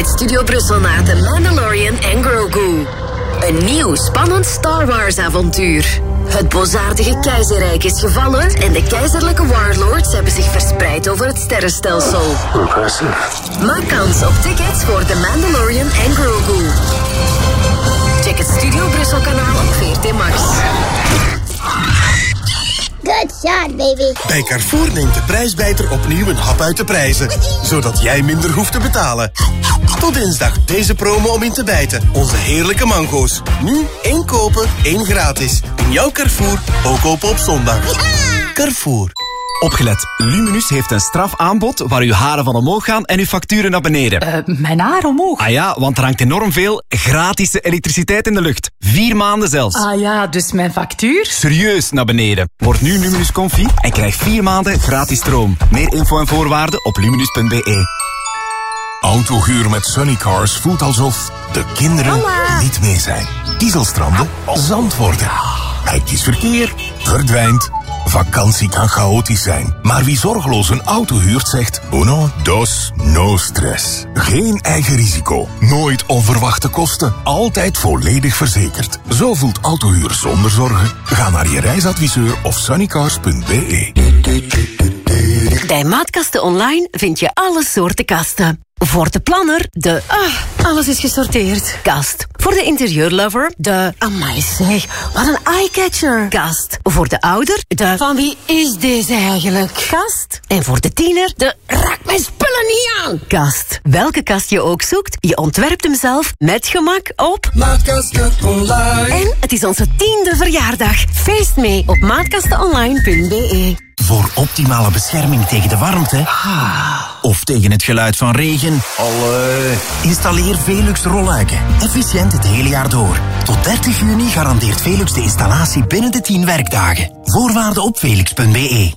met Studio Brussel naar The Mandalorian en Grogu. Een nieuw, spannend Star Wars-avontuur. Het boosaardige keizerrijk is gevallen en de keizerlijke warlords hebben zich verspreid over het sterrenstelsel. Maak kans op tickets voor The Mandalorian en Grogu. Check het Studio Brussel kanaal op VRT Max. Good shot, baby. Bij Carrefour neemt de prijsbijter opnieuw een hap uit de prijzen. Zodat jij minder hoeft te betalen. Tot dinsdag deze promo om in te bijten. Onze heerlijke mango's. Nu 1 kopen, 1 gratis. In jouw Carrefour, ook open op zondag. Carrefour. Opgelet, Luminus heeft een strafaanbod waar uw haren van omhoog gaan en uw facturen naar beneden. Mijn haar omhoog? Ah ja, want er hangt enorm veel gratis elektriciteit in de lucht. 4 maanden zelfs. Ah ja, dus mijn factuur? Serieus naar beneden. Word nu Luminus Comfy en krijg 4 maanden gratis stroom. Meer info en voorwaarden op luminus.be. Autohuur met Sunnycars voelt alsof de kinderen niet mee zijn. Dieselstranden zand worden. Hectisch verkeer verdwijnt. Vakantie kan chaotisch zijn, maar wie zorgeloos een auto huurt zegt uno, dos, no stress. Geen eigen risico, nooit onverwachte kosten, altijd volledig verzekerd. Zo voelt autohuur zonder zorgen. Ga naar je reisadviseur of sunnycars.be. Bij Maatkasten Online vind je alle soorten kasten. Voor de planner, de... alles is gesorteerd. Kast. Voor de interieurlover, de... Amai zeg, wat een eyecatcher. Kast. Voor de ouder, de... Van wie is deze eigenlijk? Kast. En voor de tiener, de... Raak mijn spullen niet aan. Kast. Welke kast je ook zoekt, je ontwerpt hem zelf met gemak op... Maatkasten Online. En het is onze 10e verjaardag. Feest mee op maatkastenonline.be. Voor optimale bescherming tegen de warmte of tegen het geluid van regen, installeer Velux rolluiken. Efficiënt het hele jaar door. Tot 30 juni garandeert Velux de installatie binnen de 10 werkdagen. Voorwaarden op velux.be.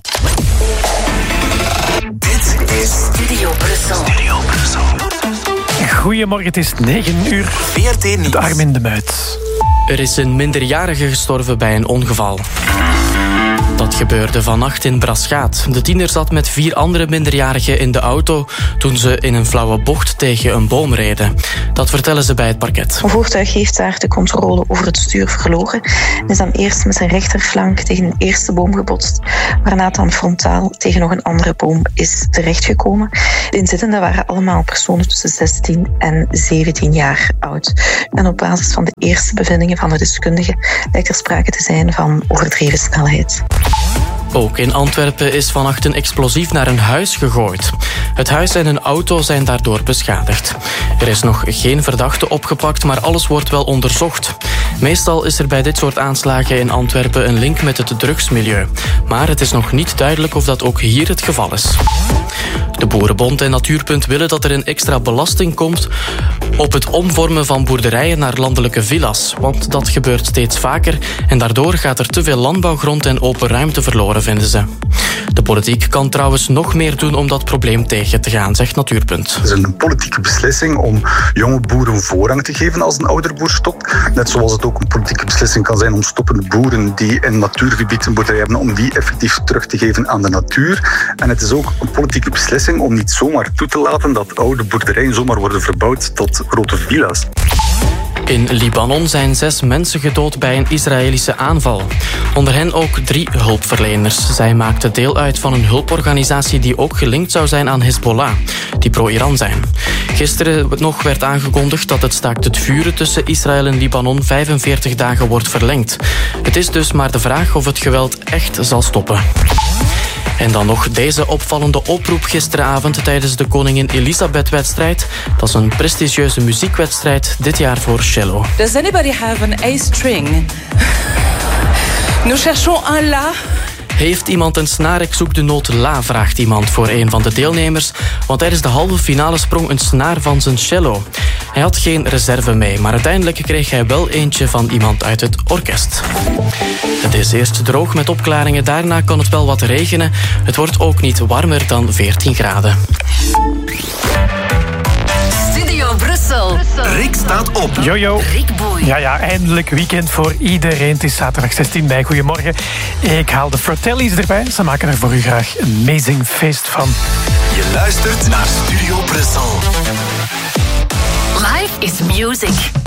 Dit is Studio Brussel. Goedemorgen, het is 9 uur. VRT Nieuws. Armin de Muit. Er is een minderjarige gestorven bij een ongeval. Dat gebeurde vannacht in Braschaat. De tiener zat met 4 andere minderjarigen in de auto toen ze in een flauwe bocht tegen een boom reden. Dat vertellen ze bij het parket. Een voertuig heeft daar de controle over het stuur verloren en is dan eerst met zijn rechterflank tegen een eerste boom gebotst, waarna het dan frontaal tegen nog een andere boom is terechtgekomen. De inzittenden waren allemaal personen tussen 16 en 17 jaar oud. En op basis van de eerste bevindingen van de deskundigen lijkt er sprake te zijn van overdreven snelheid. Ook in Antwerpen is vannacht een explosief naar een huis gegooid. Het huis en een auto zijn daardoor beschadigd. Er is nog geen verdachte opgepakt, maar alles wordt wel onderzocht. Meestal is er bij dit soort aanslagen in Antwerpen een link met het drugsmilieu. Maar het is nog niet duidelijk of dat ook hier het geval is. De Boerenbond en Natuurpunt willen dat er een extra belasting komt op het omvormen van boerderijen naar landelijke villa's. Want dat gebeurt steeds vaker en daardoor gaat er te veel landbouwgrond en open ruimte verloren, vinden ze. De politiek kan trouwens nog meer doen om dat probleem tegen te gaan, zegt Natuurpunt. Het is een politieke beslissing om jonge boeren voorrang te geven als een ouder boer stopt. Net zoals het ook een politieke beslissing kan zijn om stoppende boeren die in natuurgebied een boerderij hebben, om die effectief terug te geven aan de natuur. En het is ook een politieke beslissing om niet zomaar toe te laten dat oude boerderijen zomaar worden verbouwd tot grote villa's. In Libanon zijn 6 mensen gedood bij een Israëlische aanval. Onder hen ook 3 hulpverleners. Zij maakten deel uit van een hulporganisatie die ook gelinkt zou zijn aan Hezbollah, die pro-Iran zijn. Gisteren nog werd aangekondigd dat het staakt het vuren tussen Israël en Libanon 45 dagen wordt verlengd. Het is dus maar de vraag of het geweld echt zal stoppen. En dan nog deze opvallende oproep gisteravond tijdens de Koningin Elisabeth-wedstrijd. Dat is een prestigieuze muziekwedstrijd, dit jaar voor cello. Does anybody have an A string? Nous cherchons un la. Heeft iemand een snaar? Ik zoek de noot la, vraagt iemand voor een van de deelnemers. Want tijdens de halve finale sprong een snaar van zijn cello. Hij had geen reserve mee, maar uiteindelijk kreeg hij wel eentje van iemand uit het orkest. Het is eerst droog met opklaringen, daarna kan het wel wat regenen. Het wordt ook niet warmer dan 14 graden. Studio Brussel. Rick staat op. Jojo. Rick Boy. Ja, eindelijk weekend voor iedereen. Het is zaterdag 16 mei. Goedemorgen. Ik haal de Fratellis erbij. Ze maken er voor u graag een amazing feest van. Je luistert naar Studio Brussel. Life is music.